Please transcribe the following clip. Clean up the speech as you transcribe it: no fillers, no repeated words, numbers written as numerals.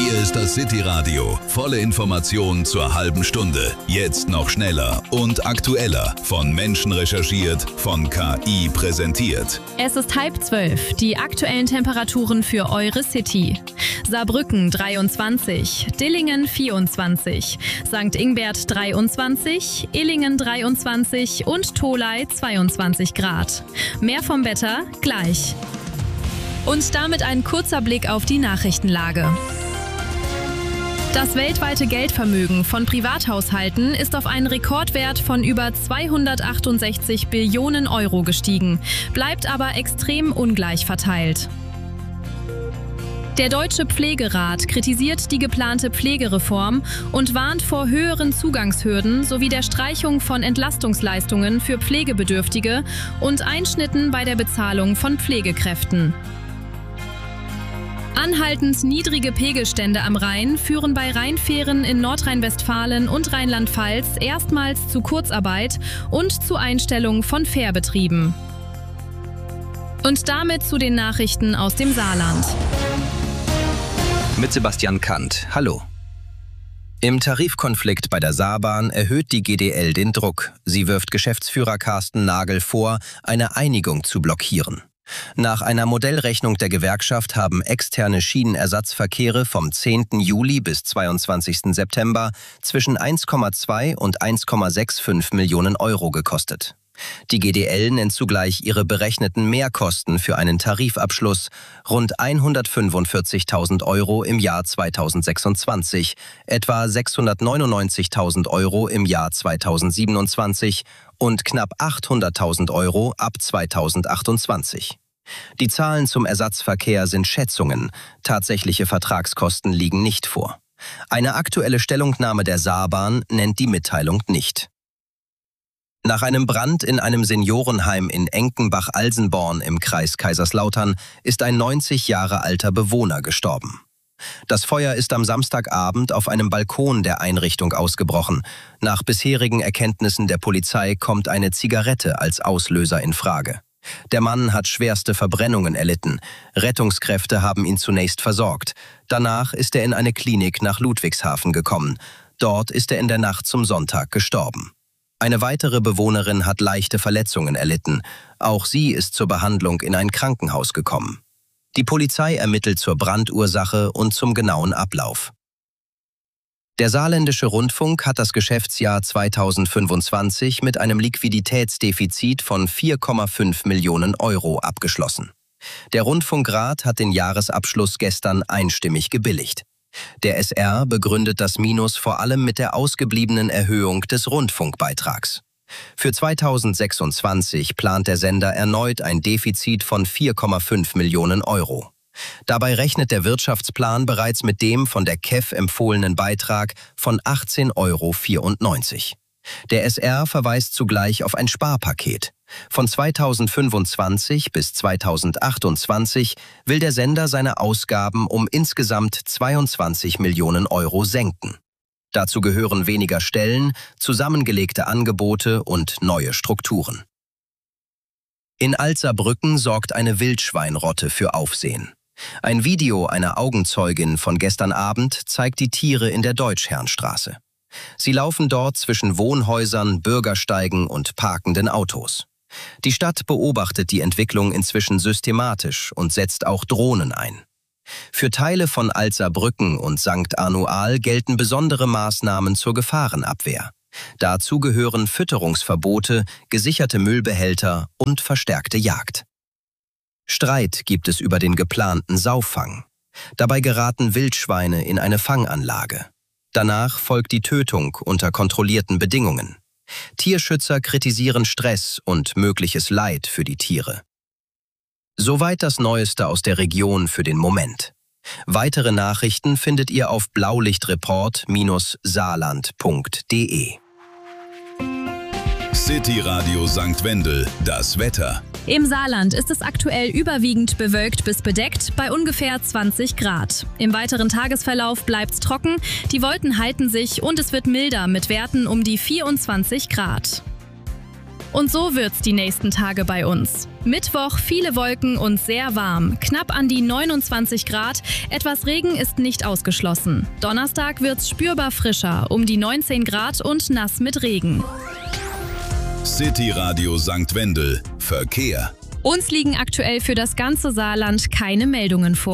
Hier ist das City Radio. Volle Informationen zur halben Stunde. Jetzt noch schneller und aktueller. Von Menschen recherchiert, von KI präsentiert. Es ist 11:30. Die aktuellen Temperaturen für eure City. Saarbrücken 23, Dillingen 24, St. Ingbert 23, Illingen 23 und Tholey 22 Grad. Mehr vom Wetter gleich. Und damit ein kurzer Blick auf die Nachrichtenlage. Das weltweite Geldvermögen von Privathaushalten ist auf einen Rekordwert von über 268 Billionen Euro gestiegen, bleibt aber extrem ungleich verteilt. Der Deutsche Pflegerat kritisiert die geplante Pflegereform und warnt vor höheren Zugangshürden sowie der Streichung von Entlastungsleistungen für Pflegebedürftige und Einschnitten bei der Bezahlung von Pflegekräften. Anhaltend niedrige Pegelstände am Rhein führen bei Rheinfähren in Nordrhein-Westfalen und Rheinland-Pfalz erstmals zu Kurzarbeit und zu Einstellung von Fährbetrieben. Und damit zu den Nachrichten aus dem Saarland. Mit Sebastian Kant. Hallo. Im Tarifkonflikt bei der Saarbahn erhöht die GDL den Druck. Sie wirft Geschäftsführer Carsten Nagel vor, eine Einigung zu blockieren. Nach einer Modellrechnung der Gewerkschaft haben externe Schienenersatzverkehre vom 10. Juli bis 22. September zwischen 1,2 und 1,65 Millionen Euro gekostet. Die GDL nennt zugleich ihre berechneten Mehrkosten für einen Tarifabschluss, rund 145.000 Euro im Jahr 2026, etwa 699.000 Euro im Jahr 2027 und knapp 800.000 Euro ab 2028. Die Zahlen zum Ersatzverkehr sind Schätzungen, tatsächliche Vertragskosten liegen nicht vor. Eine aktuelle Stellungnahme der Saarbahn nennt die Mitteilung nicht. Nach einem Brand in einem Seniorenheim in Enkenbach-Alsenborn im Kreis Kaiserslautern ist ein 90 Jahre alter Bewohner gestorben. Das Feuer ist am Samstagabend auf einem Balkon der Einrichtung ausgebrochen. Nach bisherigen Erkenntnissen der Polizei kommt eine Zigarette als Auslöser in Frage. Der Mann hat schwerste Verbrennungen erlitten. Rettungskräfte haben ihn zunächst versorgt. Danach ist er in eine Klinik nach Ludwigshafen gekommen. Dort ist er in der Nacht zum Sonntag gestorben. Eine weitere Bewohnerin hat leichte Verletzungen erlitten. Auch sie ist zur Behandlung in ein Krankenhaus gekommen. Die Polizei ermittelt zur Brandursache und zum genauen Ablauf. Der Saarländische Rundfunk hat das Geschäftsjahr 2025 mit einem Liquiditätsdefizit von 4,5 Millionen Euro abgeschlossen. Der Rundfunkrat hat den Jahresabschluss gestern einstimmig gebilligt. Der SR begründet das Minus vor allem mit der ausgebliebenen Erhöhung des Rundfunkbeitrags. Für 2026 plant der Sender erneut ein Defizit von 4,5 Millionen Euro. Dabei rechnet der Wirtschaftsplan bereits mit dem von der KEF empfohlenen Beitrag von 18,94 €. Der SR verweist zugleich auf ein Sparpaket. Von 2025 bis 2028 will der Sender seine Ausgaben um insgesamt 22 Millionen Euro senken. Dazu gehören weniger Stellen, zusammengelegte Angebote und neue Strukturen. In Alt-Saarbrücken sorgt eine Wildschweinrotte für Aufsehen. Ein Video einer Augenzeugin von gestern Abend zeigt die Tiere in der Deutschherrnstraße. Sie laufen dort zwischen Wohnhäusern, Bürgersteigen und parkenden Autos. Die Stadt beobachtet die Entwicklung inzwischen systematisch und setzt auch Drohnen ein. Für Teile von Alt-Saarbrücken und St. Arnoal gelten besondere Maßnahmen zur Gefahrenabwehr. Dazu gehören Fütterungsverbote, gesicherte Müllbehälter und verstärkte Jagd. Streit gibt es über den geplanten Sauffang. Dabei geraten Wildschweine in eine Fanganlage. Danach folgt die Tötung unter kontrollierten Bedingungen. Tierschützer kritisieren Stress und mögliches Leid für die Tiere. Soweit das Neueste aus der Region für den Moment. Weitere Nachrichten findet ihr auf blaulichtreport-saarland.de. City Radio St. Wendel, das Wetter. Im Saarland ist es aktuell überwiegend bewölkt bis bedeckt bei ungefähr 20 Grad. Im weiteren Tagesverlauf bleibt's trocken, die Wolken halten sich und es wird milder mit Werten um die 24 Grad. Und so wird's die nächsten Tage bei uns. Mittwoch viele Wolken und sehr warm, knapp an die 29 Grad. Etwas Regen ist nicht ausgeschlossen. Donnerstag wird's spürbar frischer, um die 19 Grad und nass mit Regen. City Radio St. Wendel. Verkehr. Uns liegen aktuell für das ganze Saarland keine Meldungen vor.